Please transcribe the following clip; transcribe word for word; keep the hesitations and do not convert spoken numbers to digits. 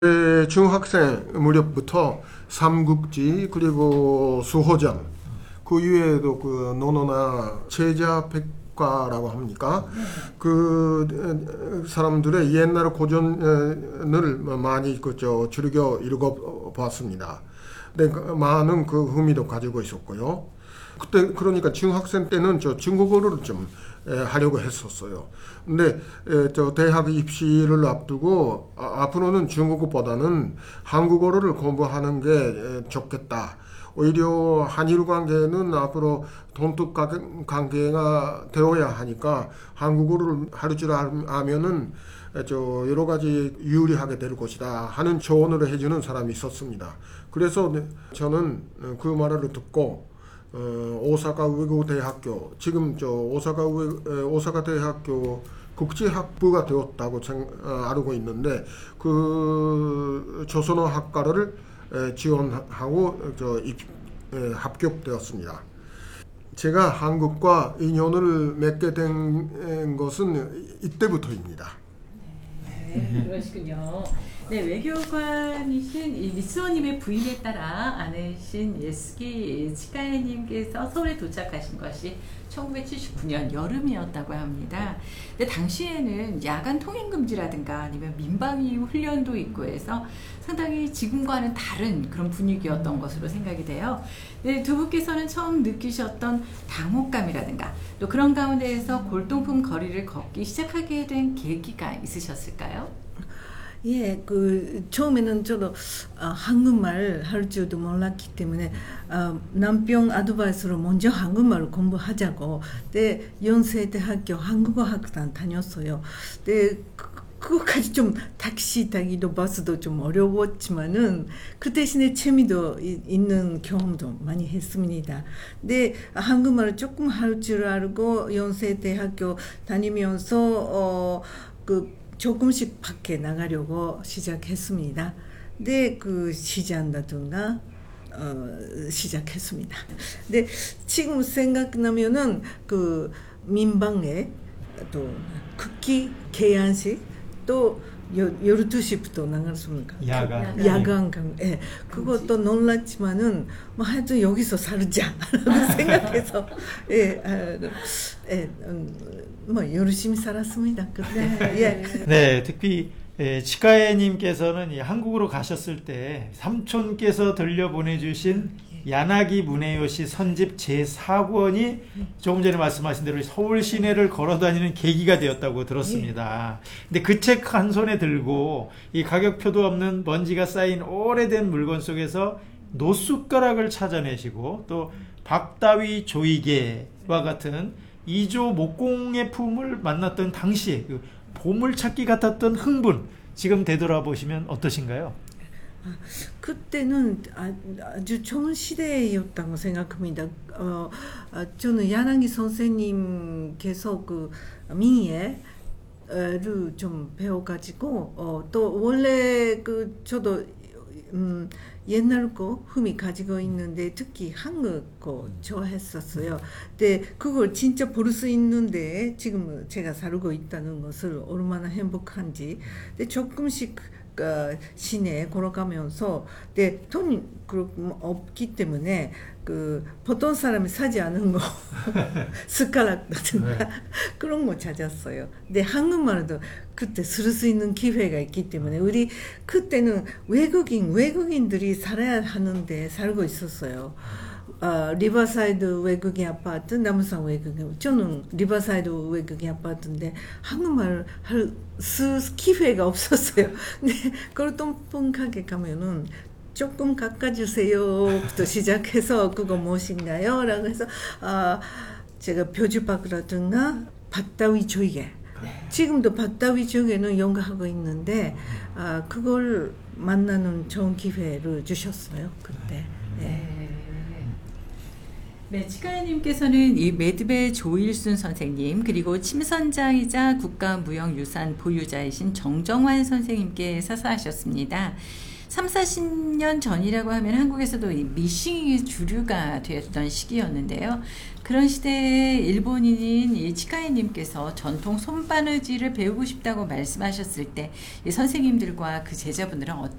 네, 중학생 무렵부터 삼국지 그리고 수호전 그 이외에도 그 논어나 제자백과라고 합니까? 그 사람들의 옛날 고전을 많이 그저 즐겨 읽어봤습니다. 네, 많은 그 흥미도 가지고 있었고요. 그때 그러니까 중학생 때는 저 중국어를 좀 에, 하려고 했었어요. 근데 에, 저 대학 입시를 앞두고 아, 앞으로는 중국어보다는 한국어를 공부하는 게 에, 좋겠다. 오히려 한일 관계는 앞으로 돈독 관계가 되어야 하니까 한국어를 할 줄 알면은 저 여러 가지 유리하게 될 것이다 하는 조언을 해주는 사람이 있었습니다. 그래서 저는 그 말을 듣고 어, 오사카 외국어대학교 지금 저 오사카 외, 오사카 대학교 국제학부가 되었다고 생, 어, 알고 있는데 그 조선어 학과를 에, 지원하고 저 입, 에, 합격되었습니다. 제가 한국과 인연을 맺게 된 것은 이때부터입니다. 네, 그러시군요. 네, 외교관이신 이 미스오님의 부임에 따라 아내신 예스기 치카에님께서 서울에 도착하신 것이 천구백칠십구 년 여름이었다고 합니다. 근데 당시에는 야간 통행 금지라든가 아니면 민방위 훈련도 있고 해서 상당히 지금과는 다른 그런 분위기였던 것으로 생각이 돼요. 네, 두 분께서는 처음 느끼셨던 당혹감이라든가 또 그런 가운데에서 골동품 거리를 걷기 시작하게 된 계기가 있으셨을까요? 예, 그 처음에는 저도 아, 한국말 할 줄도 몰랐기 때문에 아, 남편 아드바이스로 먼저 한국말을 공부하자고 네, 연세대학교 한국어학단 다녔어요. 네, 그, 그거까지 좀 택시 타기도 버스도 좀 어려웠지만은 그 대신에 재미도 이, 있는 경험도 많이 했습니다. 근데 한국말을 조금 할 줄 알고 연세대학교 다니면서 어, 그 조금씩 밖에 나가려고 시작했습니다. 네, 그 시장이라든가 어, 시작했습니다. 근데 지금 생각나면은 그 민방에 또 국기 개안식 또 열두 시부터 나갔습니까? 야간. 야간 강, 예. 그것도 놀랐지만은, 뭐 하여튼 여기서 살자라고 생각해서, 예, 아, 예, 음, 뭐 열심히 살았습니다. 그때. 예. 네, 특히 예, 치카에님께서는 한국으로 가셨을 때 삼촌께서 들려보내주신 야나기 무네요시 선집 제사 권이 조금 전에 말씀하신 대로 서울 시내를 걸어다니는 계기가 되었다고 들었습니다. 근데 그 책 한 손에 들고 이 가격표도 없는 먼지가 쌓인 오래된 물건 속에서 노숟가락을 찾아내시고 또 박다위 조이개와 같은 이조 목공의 품을 만났던 당시에 그 보물찾기 같았던 흥분 지금 되돌아보시면 어떠신가요? 아, 그때는 아주 좋은 시대였다고 생각합니다. 어, 아, 저는 야나기 선생님께서 그 민예를 좀 배워가지고 어, 또 원래 그 저도 음, 옛날 거 흠이 가지고 있는데 특히 한국 거 좋아했었어요. 근데 그걸 진짜 볼 수 있는데 지금 제가 살고 있다는 것을 얼마나 행복한지. 근데 조금씩 그 시내에 걸어가면서 근데 돈이 없기 때문에 그 보통 사람이 사지 않은 거 숟가락이라든가 네. 그런 거 찾았어요. 근데 한국말도 그때 쓸 수 있는 기회가 있기 때문에 우리 그때는 외국인 외국인들이 살아야 하는데 살고 있었어요. 어, 리버사이드 외국인 아파트, 남산 외국인. 저는 리버사이드 외국인 아파트인데 한국말 할 수 기회가 없었어요. 근데 골동품 가게 가면은 조금 깎아주세요부터 시작해서 그거 무엇인가요? 라고 해서 아, 제가 표주박이라든가 밭다위 조개. 지금도 밭다위 조개는 연구하고 있는데 아, 그걸 만나는 좋은 기회를 주셨어요. 그때. 네. 네, 치카에님께서는 이 매듭의 조일순 선생님 그리고 침선자이자 국가무형유산 보유자이신 정정환 선생님께 사사하셨습니다. 삼사십 년 전이라고 하면 한국에서도 이 미싱이 주류가 되었던 시기였는데요. 그런 시대에 일본인인 이 치카에님께서 전통 손바느질을 배우고 싶다고 말씀하셨을 때 이 선생님들과 그 제자분들은 어떤